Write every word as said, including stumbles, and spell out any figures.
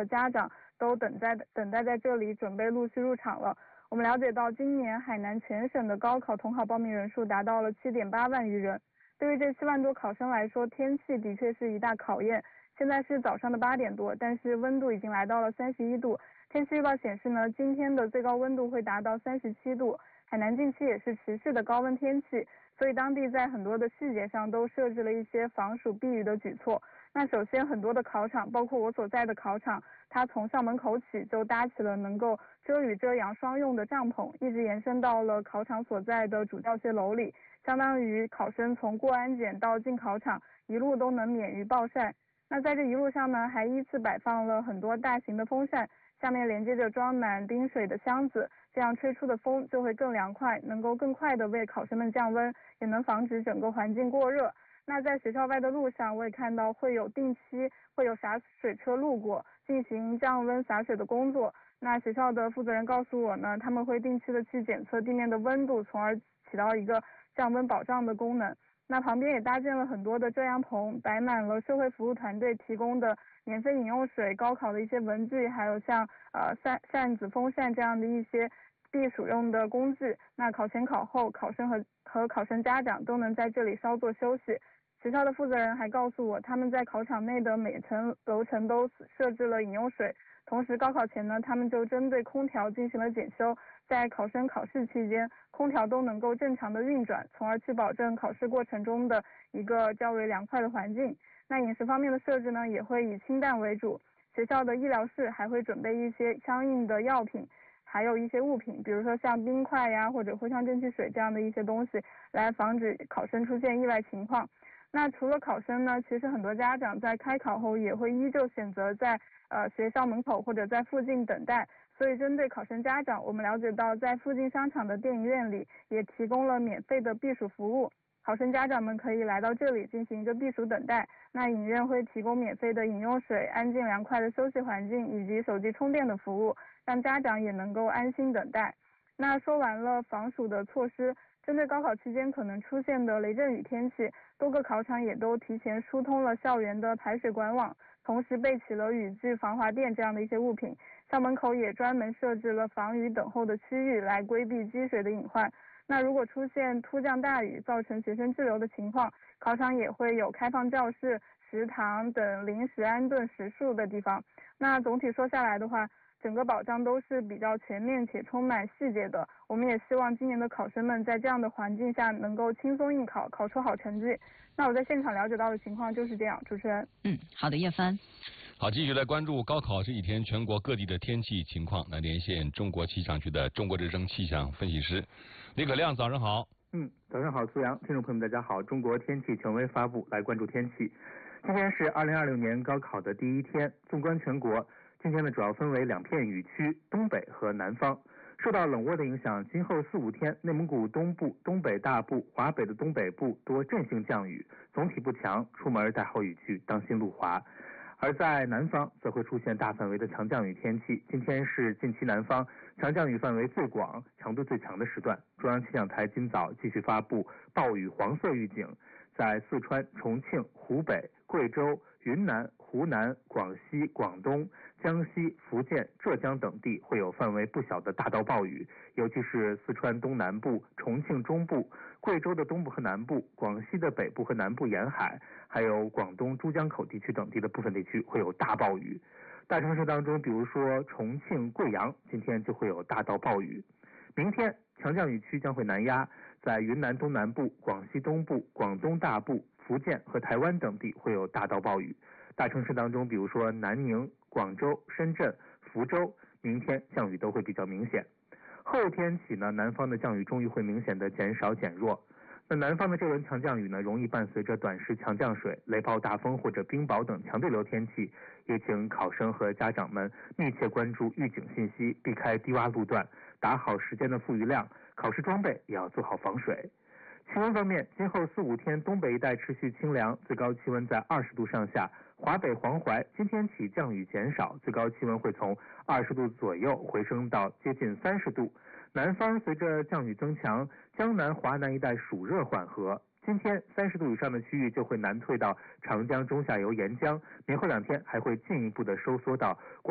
和家长都等在等待在这里，准备陆续入场了。我们了解到，今年海南全省的高考统考报名人数达到了七点八万余人。对于这七万多考生来说，天气的确是一大考验。现在是早上的八点多，但是温度已经来到了三十一度。天气预报显示呢，今天的最高温度会达到三十七度。海南近期也是持续的高温天气，所以当地在很多的细节上都设置了一些防暑避雨的举措。那首先，很多的考场，包括我所在的考场，它从校门口起就搭起了能够遮雨遮阳双用的帐篷，一直延伸到了考场所在的主教学楼里，相当于考生从过安检到进考场，一路都能免于暴晒。那在这一路上呢，还依次摆放了很多大型的风扇，下面连接着装满冰水的箱子，这样吹出的风就会更凉快，能够更快的为考生们降温，也能防止整个环境过热。那在学校外的路上，我也看到会有定期会有洒水车路过，进行降温洒水的工作。那学校的负责人告诉我呢，他们会定期的去检测地面的温度，从而起到一个降温保障的功能。那旁边也搭建了很多的遮阳棚，摆满了社会服务团队提供的免费饮用水、高考的一些文具，还有像呃扇扇子、风扇这样的一些避暑用的工具。那考前考后，考生和和考生家长都能在这里稍作休息。学校的负责人还告诉我，他们在考场内的每层楼层都设置了饮用水，同时高考前呢，他们就针对空调进行了检修，在考生考试期间，空调都能够正常的运转，从而去保证考试过程中的一个较为凉快的环境。那饮食方面的设置呢，也会以清淡为主，学校的医疗室还会准备一些相应的药品，还有一些物品，比如说像冰块呀或者藿香正气水这样的一些东西，来防止考生出现意外情况。那除了考生呢，其实很多家长在开考后也会依旧选择在呃学校门口或者在附近等待。所以针对考生家长，我们了解到在附近商场的电影院里也提供了免费的避暑服务，考生家长们可以来到这里进行一个避暑等待。那影院会提供免费的饮用水、安静凉快的休息环境以及手机充电的服务，让家长也能够安心等待。那说完了防暑的措施，针对高考期间可能出现的雷阵雨天气，多个考场也都提前疏通了校园的排水管网，同时备齐了雨具、防滑垫这样的一些物品。校门口也专门设置了防雨等候的区域，来规避积水的隐患。那如果出现突降大雨造成学生滞留的情况，考场也会有开放教室、食堂等临时安顿食宿的地方。那总体说下来的话，整个保障都是比较全面且充满细节的。我们也希望今年的考生们在这样的环境下能够轻松应考，考出好成绩。那我在现场了解到的情况就是这样，主持人。 嗯，好的，叶帆。 好，继续来关注高考这几天全国各地的天气情况。来连线中国气象局的中国之声气象分析师李可亮，早上好。 嗯，早上好，苏阳，听众朋友们大家好。中国天气权威发布，来关注天气。今天是二零二六年高考的第一天，纵观全国，今天呢主要分为两片雨区，东北和南方。受到冷涡的影响，今后四五天，内蒙古东部、东北大部、华北的东北部多阵性降雨，总体不强，出门带好雨具，当心路滑。而在南方则会出现大范围的强降雨天气，今天是近期南方强降雨范围最广、强度最强的时段。中央气象台今早继续发布暴雨黄色预警，在四川、重庆、湖北、贵州、云南、湖南、广西、广东、江西、福建、浙江等地会有范围不小的大到暴雨，尤其是四川东南部、重庆中部、贵州的东部和南部、广西的北部和南部沿海，还有广东珠江口地区等地的部分地区会有大暴雨。大城市当中，比如说重庆、贵阳，今天就会有大到暴雨。明天强降雨区将会南压，在云南东南部、广西东部、广东大部、福建和台湾等地会有大到暴雨。大城市当中，比如说南宁、广州、深圳、福州，明天降雨都会比较明显。后天起呢，南方的降雨终于会明显的减少减弱。那南方的这轮强降雨呢，容易伴随着短时强降水、雷暴大风或者冰雹等强对流天气，也请考生和家长们密切关注预警信息，避开低洼路段，打好时间的富余量，考试装备也要做好防水。气温方面，今后四五天东北一带持续清凉，最高气温在二十度上下。华北、黄淮今天起降雨减少，最高气温会从二十度左右回升到接近三十度。南方随着降雨增强，江南、华南一带暑热缓和。今天三十度以上的区域就会南退到长江中下游沿江，明后两天还会进一步的收缩到